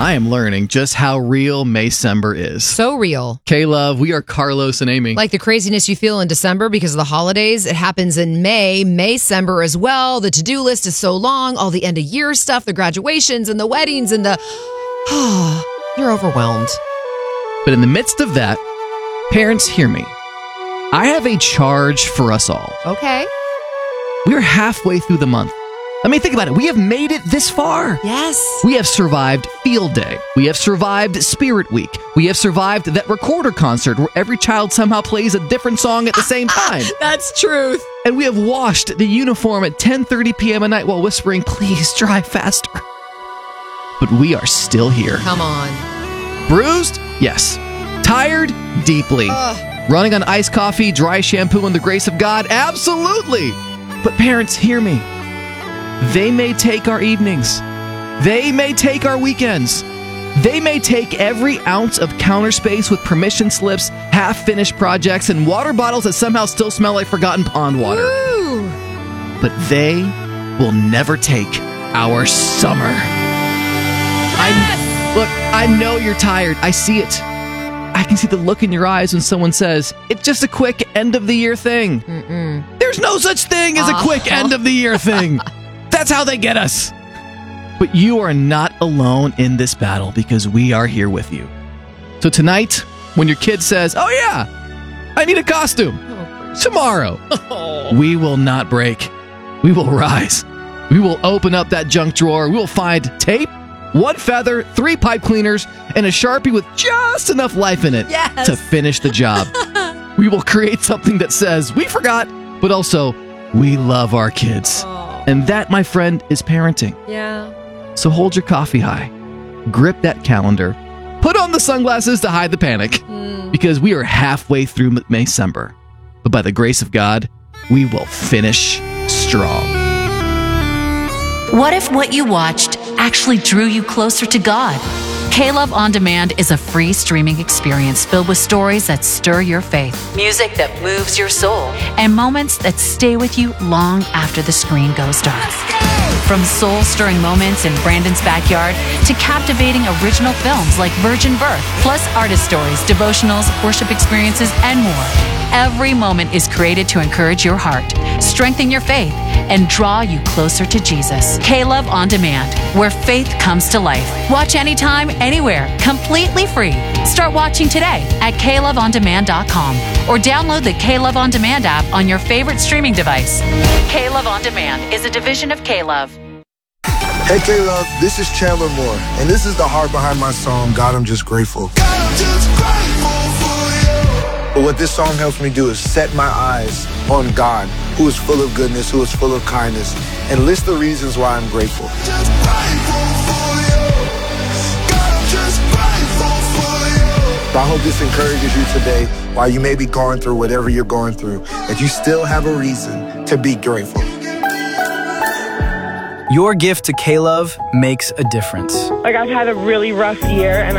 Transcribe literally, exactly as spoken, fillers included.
I am learning just how real Maycember is. So real. K-Love, we are Carlos and Amy. Like the craziness you feel in December because of the holidays, it happens in May, Maycember as well. The to-do list is so long, all the end-of-year stuff, the graduations and the weddings and the... You're overwhelmed. But in the midst of that, parents, hear me. I have a charge for us all. Okay. We're halfway through the month. I mean, think about it. We have made it this far. Yes. We have survived Field Day. We have survived Spirit Week. We have survived that recorder concert where every child somehow plays a different song at the same time. That's truth. And we have washed the uniform at ten thirty p.m. at night while whispering, please drive faster. But we are still here. Come on. Bruised? Yes. Tired? Deeply. Ugh. Running on iced coffee, dry shampoo, and the grace of God? Absolutely. But parents, hear me. They may take our evenings. They may take our weekends. They may take every ounce of counter space with permission slips, half-finished projects, and water bottles that somehow still smell like forgotten pond water. Woo. But they will never take our summer. Yes. I, look, I know you're tired. I see it. I can see the look in your eyes when someone says, it's just a quick end-of-the-year thing. Mm-mm. There's no such thing as a Uh-huh. quick end-of-the-year thing. That's how they get us. But you are not alone in this battle because we are here with you. So tonight, when your kid says, oh yeah, I need a costume, tomorrow, we will not break. We will rise. We will open up that junk drawer. We will find tape, one feather, three pipe cleaners, and a Sharpie with just enough life in it Yes. to finish the job. We will create something that says, we forgot, but also, we love our kids. Oh. And that, my friend, is parenting. Yeah. So hold your coffee high, grip that calendar, put on the sunglasses to hide the panic, Mm. because we are halfway through Maycember. But by the grace of God, we will finish strong. What if what you watched actually drew you closer to God? K-Love On Demand is a free streaming experience filled with stories that stir your faith, music that moves your soul, and moments that stay with you long after the screen goes dark. From soul-stirring moments in Brandon's backyard to captivating original films like Virgin Birth, plus artist stories, devotionals, worship experiences, and more. Every moment is created to encourage your heart, strengthen your faith, and draw you closer to Jesus. K-Love On Demand, where faith comes to life. Watch anytime, anywhere, completely free. Start watching today at K Love On Demand dot com or download the K-Love On Demand app on your favorite streaming device. K-Love On Demand is a division of K-Love. Hey K-Love, this is Chandler Moore, and this is the heart behind my song, God, I'm Just Grateful. God, I'm just grateful for you. But what this song helps me do is set my eyes on God, who is full of goodness, who is full of kindness, and list the reasons why I'm grateful. Just grateful for you. God, I'm just grateful for you. I hope this encourages you today, while you may be going through whatever you're going through, that you still have a reason to be grateful. Your gift to K-Love makes a difference. Like, I've had a really rough year, and